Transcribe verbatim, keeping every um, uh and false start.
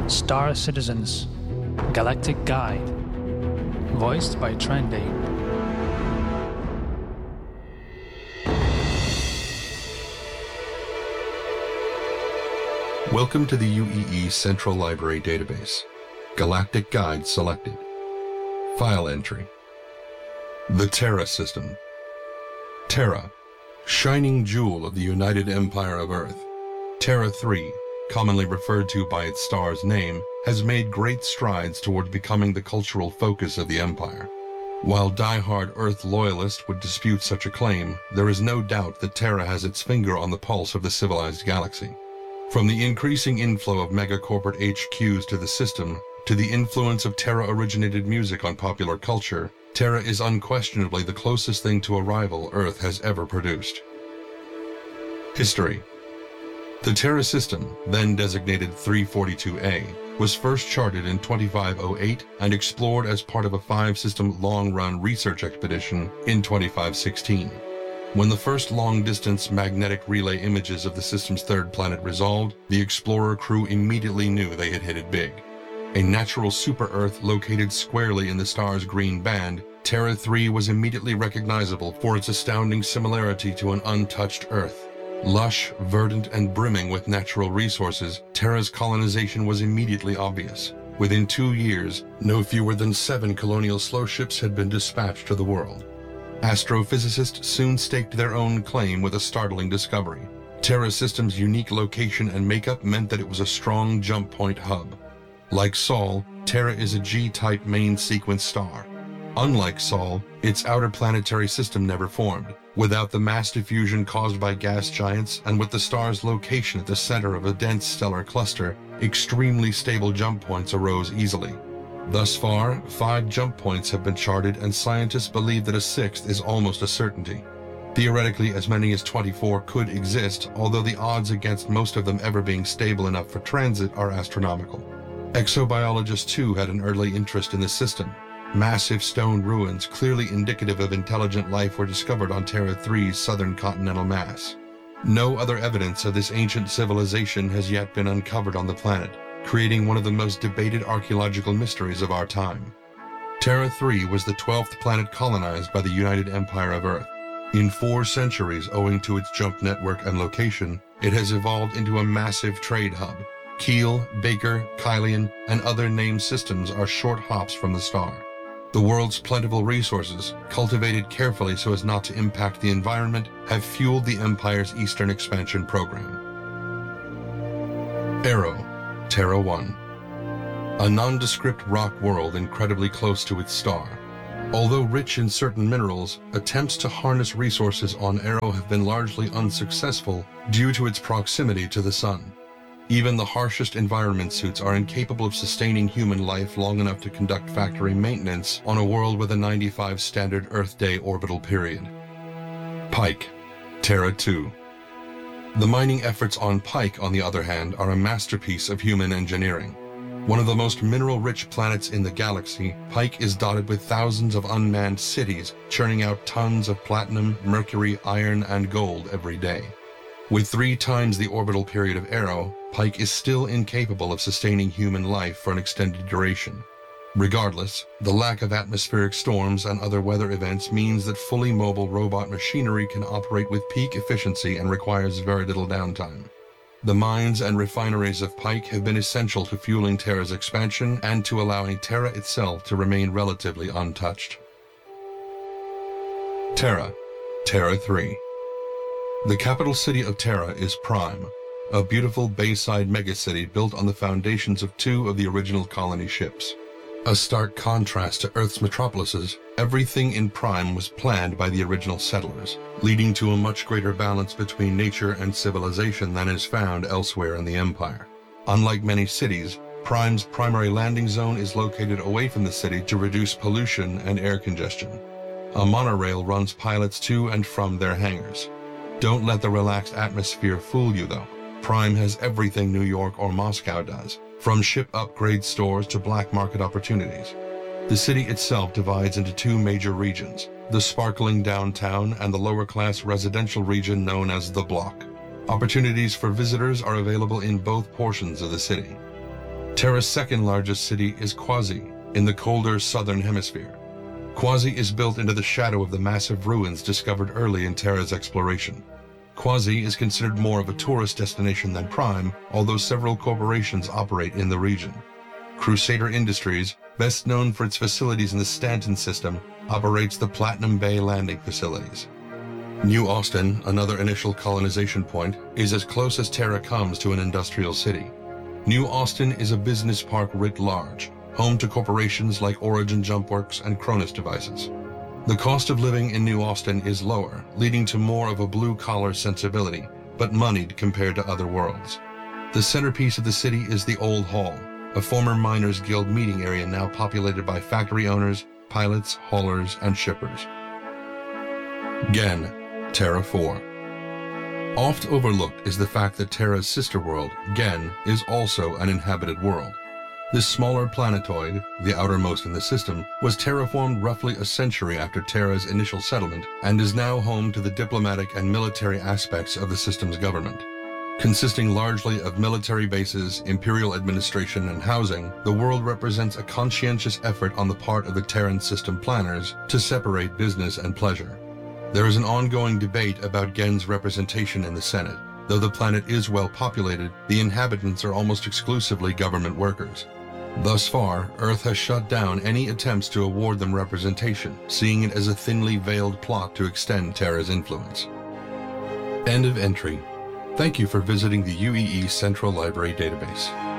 Star Citizens, Galactic Guide, voiced by Trendy. Welcome to the U E E Central Library Database. Galactic Guide selected. File entry. The Terra System. Terra, shining jewel of the United Empire of Earth. Terra three, commonly referred to by its star's name, has made great strides toward becoming the cultural focus of the Empire. While die-hard Earth loyalists would dispute such a claim, there is no doubt that Terra has its finger on the pulse of the civilized galaxy. From the increasing inflow of mega-corporate H Qs to the system, to the influence of Terra-originated music on popular culture, Terra is unquestionably the closest thing to a rival Earth has ever produced. History. The Terra system, then designated three forty-two A, was first charted in twenty-five oh eight and explored as part of a five-system long-run research expedition in twenty-five sixteen. When the first long-distance magnetic relay images of the system's third planet resolved, the Explorer crew immediately knew they had hit it big. A natural super-Earth located squarely in the star's green band, Terra three was immediately recognizable for its astounding similarity to an untouched Earth. Lush, verdant, and brimming with natural resources, Terra's colonization was immediately obvious. Within two years, no fewer than seven colonial slow ships had been dispatched to the world. Astrophysicists soon staked their own claim with a startling discovery. Terra system's unique location and makeup meant that it was a strong jump point hub. Like Sol, Terra is a G-type main sequence star. Unlike Sol, its outer planetary system never formed. Without the mass diffusion caused by gas giants and with the star's location at the center of a dense stellar cluster, extremely stable jump points arose easily. Thus far, five jump points have been charted, and scientists believe that a sixth is almost a certainty. Theoretically, as many as twenty-four could exist, although the odds against most of them ever being stable enough for transit are astronomical. Exobiologists too had an early interest in the system. Massive stone ruins, clearly indicative of intelligent life, were discovered on Terra three's southern continental mass. No other evidence of this ancient civilization has yet been uncovered on the planet, creating one of the most debated archaeological mysteries of our time. Terra three was the twelfth planet colonized by the United Empire of Earth. In four centuries, owing to its jump network and location, it has evolved into a massive trade hub. Keel, Baker, Kylian, and other named systems are short hops from the star. The world's plentiful resources, cultivated carefully so as not to impact the environment, have fueled the Empire's eastern expansion program. Arrow, Terra one. A nondescript rock world incredibly close to its star. Although rich in certain minerals, attempts to harness resources on Arrow have been largely unsuccessful due to its proximity to the Sun. Even the harshest environment suits are incapable of sustaining human life long enough to conduct factory maintenance on a world with a ninety-five standard Earth day orbital period. Pike, Terra two. The mining efforts on Pike, on the other hand, are a masterpiece of human engineering. One of the most mineral-rich planets in the galaxy, Pike is dotted with thousands of unmanned cities, churning out tons of platinum, mercury, iron, and gold every day. With three times the orbital period of Arrow, Pike is still incapable of sustaining human life for an extended duration. Regardless, the lack of atmospheric storms and other weather events means that fully mobile robot machinery can operate with peak efficiency and requires very little downtime. The mines and refineries of Pike have been essential to fueling Terra's expansion and to allowing Terra itself to remain relatively untouched. Terra, Terra three. The capital city of Terra is Prime, a beautiful bayside megacity built on the foundations of two of the original colony ships. A stark contrast to Earth's metropolises, everything in Prime was planned by the original settlers, leading to a much greater balance between nature and civilization than is found elsewhere in the Empire. Unlike many cities, Prime's primary landing zone is located away from the city to reduce pollution and air congestion. A monorail runs pilots to and from their hangars. Don't let the relaxed atmosphere fool you, though. Prime has everything New York or Moscow does, from ship upgrade stores to black market opportunities. The city itself divides into two major regions, the sparkling downtown and the lower-class residential region known as the Block. Opportunities for visitors are available in both portions of the city. Terra's second largest city is Quasi, in the colder southern hemisphere. Quasi is built into the shadow of the massive ruins discovered early in Terra's exploration. Quasi is considered more of a tourist destination than Prime, although several corporations operate in the region. Crusader Industries, best known for its facilities in the Stanton system, operates the Platinum Bay landing facilities. New Austin, another initial colonization point, is as close as Terra comes to an industrial city. New Austin is a business park writ large, home to corporations like Origin Jumpworks and Cronus Devices. The cost of living in New Austin is lower, leading to more of a blue-collar sensibility, but moneyed compared to other worlds. The centerpiece of the city is the Old Hall, a former Miners Guild meeting area now populated by factory owners, pilots, haulers, and shippers. Gen, Terra four. Oft overlooked is the fact that Terra's sister world, Gen, is also an inhabited world. This smaller planetoid, the outermost in the system, was terraformed roughly a century after Terra's initial settlement and is now home to the diplomatic and military aspects of the system's government. Consisting largely of military bases, imperial administration, and housing, the world represents a conscientious effort on the part of the Terran system planners to separate business and pleasure. There is an ongoing debate about Gen's representation in the Senate. Though the planet is well populated, the inhabitants are almost exclusively government workers. Thus far, Earth has shut down any attempts to award them representation, seeing it as a thinly veiled plot to extend Terra's influence. End of entry. Thank you for visiting the U E E Central Library Database.